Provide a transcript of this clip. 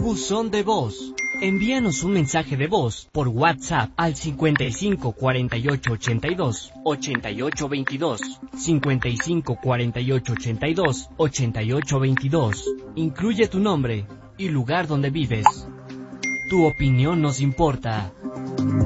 Buzón de voz. Envíanos un mensaje de voz por WhatsApp al 55 48 82 88 22, 55 48 82 88 22. Incluye tu nombre y lugar donde vives. Tu opinión nos importa.